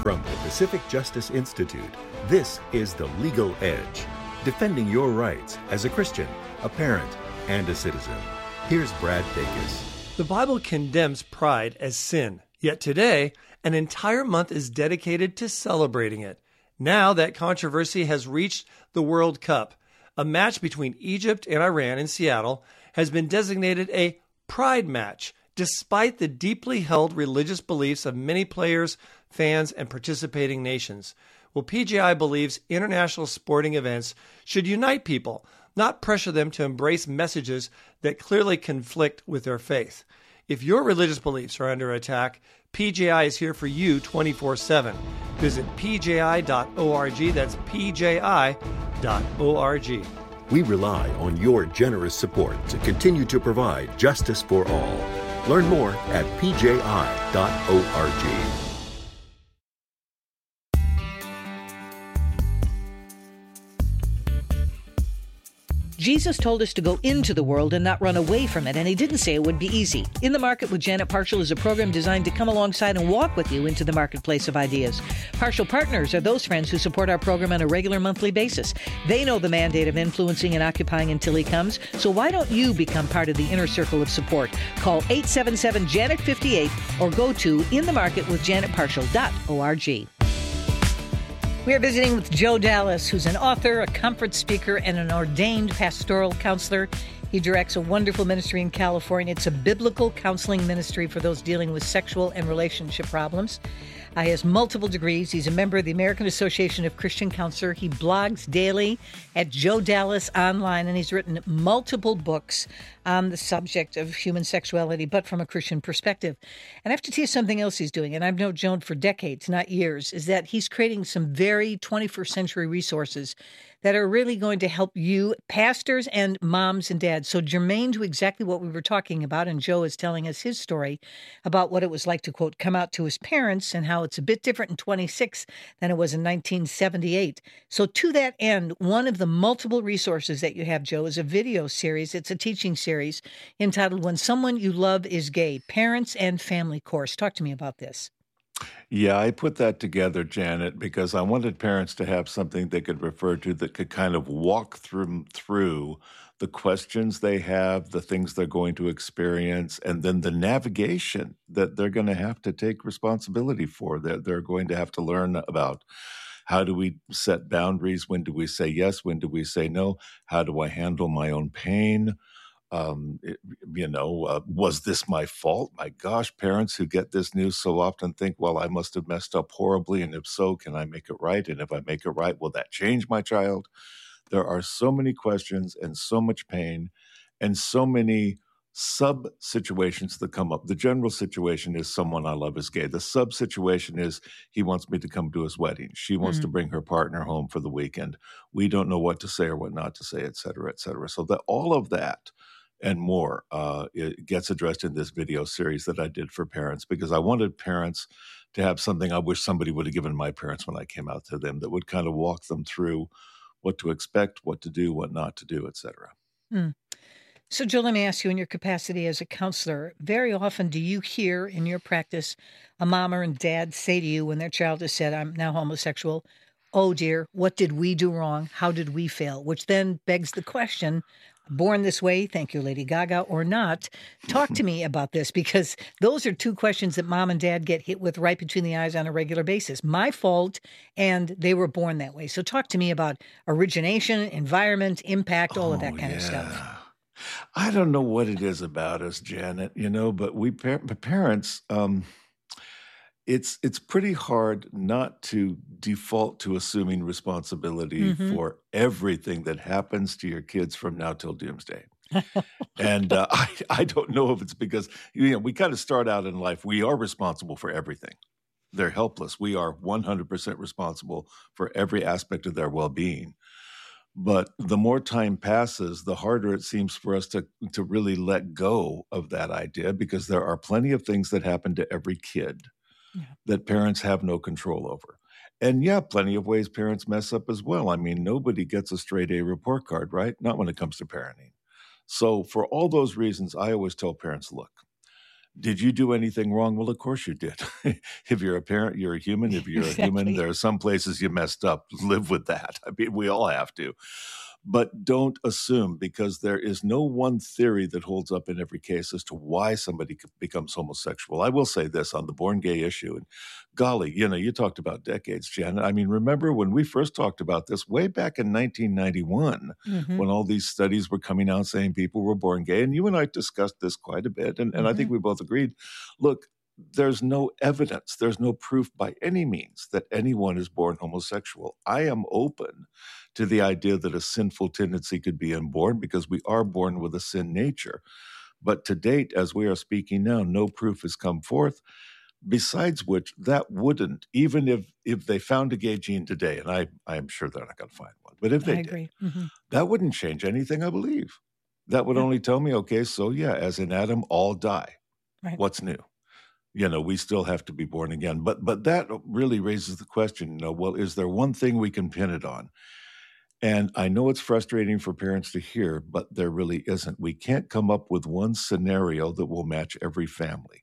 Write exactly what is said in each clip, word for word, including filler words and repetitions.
From the Pacific Justice Institute, this is The Legal Edge, defending your rights as a Christian, a parent, and a citizen. Here's Brad Dacus. The Bible condemns pride as sin, yet today, an entire month is dedicated to celebrating it. Now that controversy has reached the World Cup. A match between Egypt and Iran in Seattle has been designated a pride match, despite the deeply held religious beliefs of many players, fans, and participating nations. Well, P J I believes international sporting events should unite people, not pressure them to embrace messages that clearly conflict with their faith. If your religious beliefs are under attack, P J I is here for you twenty-four seven. Visit p j i dot org. That's p j i dot org. We rely on your generous support to continue to provide justice for all. Learn more at p j i dot org. Jesus told us to go into the world and not run away from it, and he didn't say it would be easy. In the Market with Janet Parshall is a program designed to come alongside and walk with you into the marketplace of ideas. Parshall Partners are those friends who support our program on a regular monthly basis. They know the mandate of influencing and occupying until he comes, so why don't you become part of the inner circle of support? Call eight seven seven, Janet fifty-eight or go to in the market with janet parshall dot org. We are visiting with Joe Dallas, who's an author, a conference speaker, and an ordained pastoral counselor. He directs a wonderful ministry in California. It's a biblical counseling ministry for those dealing with sexual and relationship problems. Uh, he has multiple degrees. He's a member of the American Association of Christian Counselor. He blogs daily at Joe Dallas Online, and he's written multiple books on the subject of human sexuality, but from a Christian perspective. And I have to tell you something else he's doing, and I've known Joe for decades, not years, is that he's creating some very twenty-first century resources that are really going to help you, pastors and moms and dads. So germane to exactly what we were talking about, and Joe is telling us his story about what it was like to, quote, come out to his parents and how it's a bit different in twenty-six than it was in nineteen seventy-eight. So to that end, one of the multiple resources that you have, Joe, is a video series. It's a teaching series entitled When Someone You Love Is Gay, Parents and Family Course. Talk to me about this. Yeah, I put that together, Janet, because I wanted parents to have something they could refer to that could kind of walk through through the questions they have, the things they're going to experience, and then the navigation that they're going to have to take responsibility for, that they're going to have to learn about. How do we set boundaries? When do we say yes? When do we say no? How do I handle my own pain? Um, it, you know, uh, was this my fault? My gosh, parents who get this news so often think, well, I must have messed up horribly. And if so, can I make it right? And if I make it right, will that change my child? There are so many questions and so much pain and so many sub situations that come up. The general situation is someone I love is gay. The sub situation is he wants me to come to his wedding. She wants mm-hmm. to bring her partner home for the weekend. We don't know what to say or what not to say, et cetera, et cetera. So that all of that and more uh, it gets addressed in this video series that I did for parents, because I wanted parents to have something I wish somebody would have given my parents when I came out to them, that would kind of walk them through what to expect, what to do, what not to do, et cetera. Mm. So, Joe, let me ask you, in your capacity as a counselor, very often do you hear in your practice a mom or a dad say to you when their child has said, I'm now homosexual, oh dear, what did we do wrong? How did we fail? Which then begs the question, born this way, thank you, Lady Gaga, or not? Talk to me about this, because those are two questions that mom and dad get hit with right between the eyes on a regular basis. My fault, and they were born that way. So talk to me about origination, environment, impact, all oh, of that kind yeah. of stuff. I don't know what it is about us, Janet, you know, but we par- parents, um, it's it's pretty hard not to default to assuming responsibility mm-hmm. for everything that happens to your kids from now till doomsday. and uh, I, I don't know if it's because, you know, we kind of start out in life, we are responsible for everything. They're helpless. We are one hundred percent responsible for every aspect of their well-being. But the more time passes, the harder it seems for us to, to really let go of that idea, because there are plenty of things that happen to every kid yeah. that parents have no control over. And yeah, plenty of ways parents mess up as well. I mean, nobody gets a straight A report card, right? Not when it comes to parenting. So for all those reasons, I always tell parents, look, Did you do anything wrong? Well, of course you did. If you're a parent, you're a human. If you're Exactly. a human, there are some places you messed up. Live with that. I mean, we all have to. But don't assume, because there is no one theory that holds up in every case as to why somebody becomes homosexual. I will say this on the born gay issue, and golly, you know, you talked about decades, Janet. I mean, remember when we first talked about this way back in nineteen ninety-one, mm-hmm. when all these studies were coming out saying people were born gay, and you and I discussed this quite a bit, and, mm-hmm. and I think we both agreed, look, there's no evidence, there's no proof by any means that anyone is born homosexual. I am open to the idea that a sinful tendency could be inborn, because we are born with a sin nature. But to date, as we are speaking now, no proof has come forth. Besides which, that wouldn't, even if if they found a gay gene today, and I, I am sure they're not going to find one, but if they I agree. did, mm-hmm. that wouldn't change anything, I believe. That would yeah. only tell me, okay, so yeah, as in Adam, all die. Right. What's new? You know, we still have to be born again. But but that really raises the question, you know, well, is there one thing we can pin it on? And I know it's frustrating for parents to hear, but there really isn't. We can't come up with one scenario that will match every family.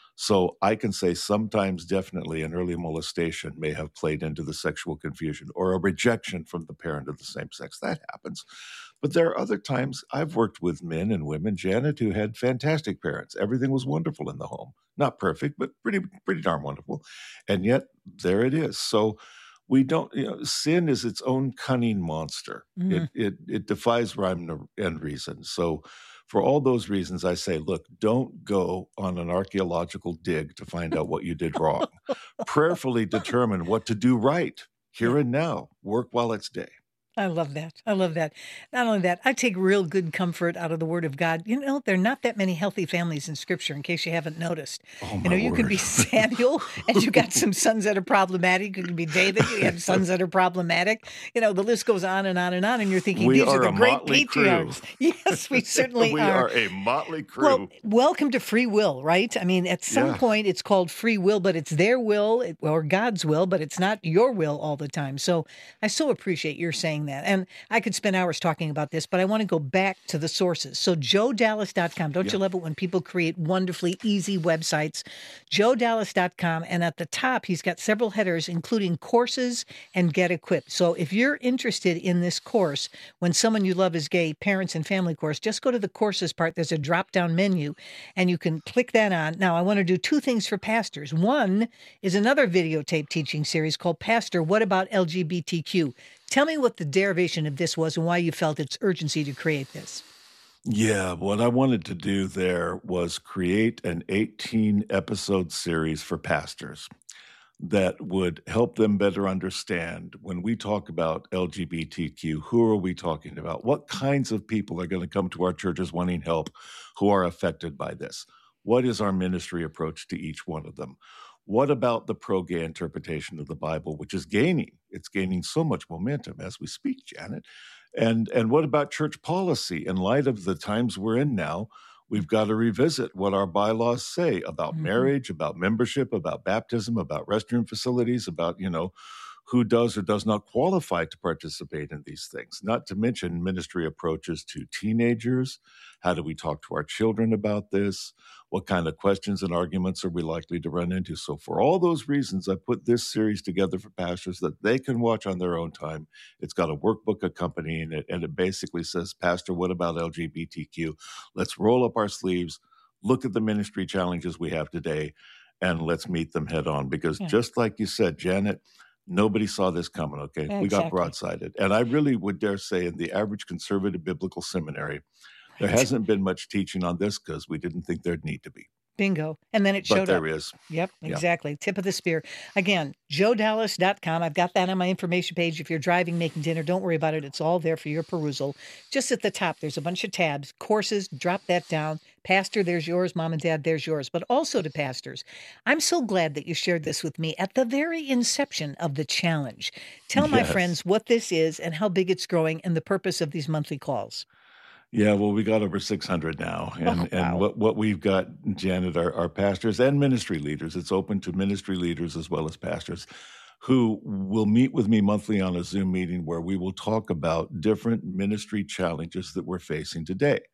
So I can say sometimes definitely an early molestation may have played into the sexual confusion, or a rejection from the parent of the same sex. That happens. But there are other times I've worked with men and women, Janet, who had fantastic parents. Everything was wonderful in the home. Not perfect, but pretty pretty darn wonderful. And yet there it is. So we don't, you know, sin is its own cunning monster. Mm. It, it it defies rhyme and reason. So for all those reasons, I say, look, don't go on an archaeological dig to find out what you did wrong. Prayerfully determine what to do right here and now. Work while it's day. I love that. I love that. Not only that, I take real good comfort out of the Word of God. You know, there are not that many healthy families in Scripture, in case you haven't noticed. Oh, you know, you word. can be Samuel, and you got some sons that are problematic. You can be David, you have sons that are problematic. You know, the list goes on and on and on, and you're thinking, we these are, are the great Crew. patriarchs. Yes, we certainly we are. We are a motley crew. Well, welcome to free will, right? I mean, at some yeah. point, it's called free will, but it's their will or God's will, but it's not your will all the time. So I so appreciate your saying that. And I could spend hours talking about this, but I want to go back to the sources. So joe dallas dot com. Don't yeah. you love it when people create wonderfully easy websites? joe dallas dot com. And at the top, he's got several headers, including courses and Get Equipped. So if you're interested in this course, When Someone You Love Is Gay, Parents and Family Course, just go to the courses part. There's a drop-down menu, and you can click that on. Now, I want to do two things for pastors. One is another videotape teaching series called Pastor, What About L G B T Q? Tell me what the derivation of this was and why you felt its urgency to create this. Yeah, what I wanted to do there was create an eighteen-episode series for pastors that would help them better understand when we talk about L G B T Q, who are we talking about? What kinds of people are going to come to our churches wanting help who are affected by this? What is our ministry approach to each one of them? What about the pro-gay interpretation of the Bible, which is gaining? It's gaining so much momentum as we speak, Janet. And, and what about church policy? In light of the times we're in now, we've got to revisit what our bylaws say about mm-hmm. marriage, about membership, about baptism, about restroom facilities, about, you know, who does or does not qualify to participate in these things, not to mention ministry approaches to teenagers. How do we talk to our children about this? What kind of questions and arguments are we likely to run into? So for all those reasons, I put this series together for pastors that they can watch on their own time. It's got a workbook accompanying it, and it basically says, Pastor, what about L G B T Q? Let's roll up our sleeves, look at the ministry challenges we have today, and let's meet them head on. Because yeah. just like you said, Janet, nobody saw this coming, okay? Exactly. We got broadsided. And I really would dare say in the average conservative biblical seminary, there hasn't been much teaching on this because we didn't think there'd need to be. Bingo. And then it showed but there up. There is. Yep, exactly. Yep. Tip of the spear. Again, joe dallas dot com. I've got that on my information page. If you're driving, making dinner, don't worry about it. It's all there for your perusal. Just at the top, there's a bunch of tabs. Courses, drop that down. Pastor, there's yours. Mom and Dad, there's yours. But also to pastors, I'm so glad that you shared this with me at the very inception of the challenge. Tell yes. my friends what this is and how big it's growing and the purpose of these monthly calls. Yeah, well, we got over six hundred now. And, oh, wow. and what, what we've got, Janet, are, are pastors and ministry leaders. It's open to ministry leaders as well as pastors who will meet with me monthly on a Zoom meeting where we will talk about different ministry challenges that we're facing today.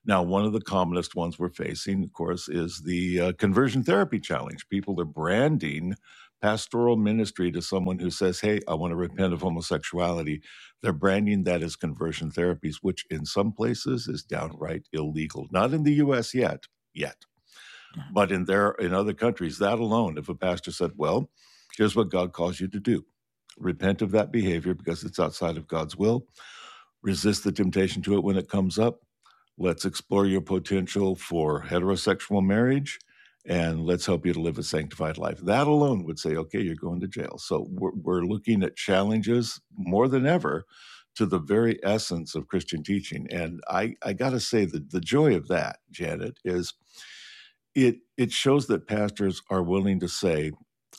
Now, one of the commonest ones we're facing, of course, is the uh, conversion therapy challenge. People are branding pastoral ministry to someone who says, hey, I want to repent of homosexuality. They're branding that as conversion therapies, which in some places is downright illegal. Not in the U S yet, yet. But in there, in other countries, that alone, if a pastor said, well, here's what God calls you to do. Repent of that behavior because it's outside of God's will. Resist the temptation to it when it comes up. Let's explore your potential for heterosexual marriage, and let's help you to live a sanctified life. That alone would say, okay, you're going to jail. So we're, we're looking at challenges more than ever to the very essence of Christian teaching. And I, I got to say that the joy of that, Janet, is it it shows that pastors are willing to say,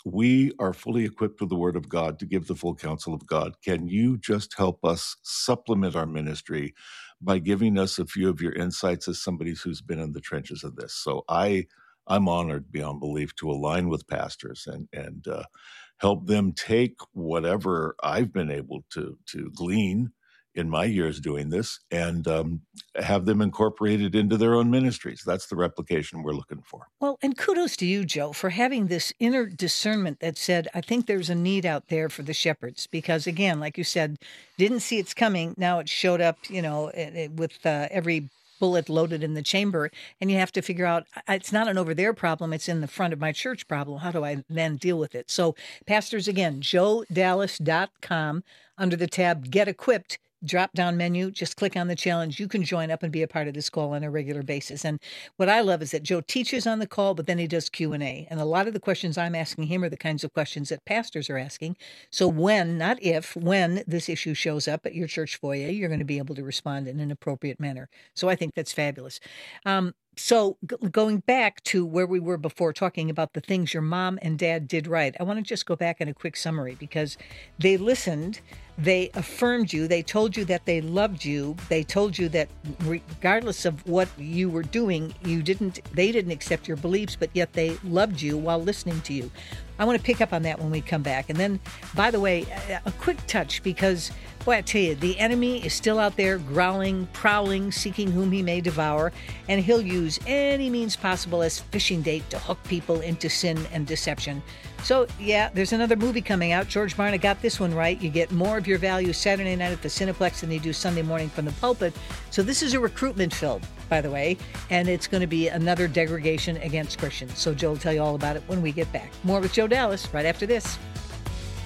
we are fully equipped with the Word of God to give the full counsel of God. Can you just help us supplement our ministry by giving us a few of your insights as somebody who's been in the trenches of this? So I, I'm honored beyond belief to align with pastors and and uh, help them take whatever I've been able to to glean in my years doing this and um, have them incorporated into their own ministries. That's the replication we're looking for. Well, and kudos to you, Joe, for having this inner discernment that said, I think there's a need out there for the shepherds. Because again, like you said, didn't see it's coming. Now it showed up, you know, it, it, with uh, every bullet loaded in the chamber. And you have to figure out, it's not an over there problem. It's in the front of my church problem. How do I then deal with it? So pastors, again, joe dallas dot com under the tab Get Equipped. Drop-down menu, just click on the challenge. You can join up and be a part of this call on a regular basis. And what I love is that Joe teaches on the call, but then he does Q and A. And a lot of the questions I'm asking him are the kinds of questions that pastors are asking. So when, not if, when this issue shows up at your church foyer, you're going to be able to respond in an appropriate manner. So I think that's fabulous. Um, So g- going back to where we were before, talking about the things your mom and dad did right, I want to just go back in a quick summary because they listened, they affirmed you, they told you that they loved you, they told you that regardless of what you were doing, you didn't, they didn't accept your beliefs, but yet they loved you while listening to you. I want to pick up on that when we come back. And then, by the way, a, a quick touch because, boy, I tell you, the enemy is still out there growling, prowling, seeking whom he may devour, and he'll use any means possible as fishing bait to hook people into sin and deception. So, yeah, there's another movie coming out. George Barna got this one right. You get more of your value Saturday night at the Cineplex than you do Sunday morning from the pulpit. So this is a recruitment film, by the way, and it's going to be another degradation against Christians. So Joe will tell you all about it when we get back. More with Joe Dallas right after this.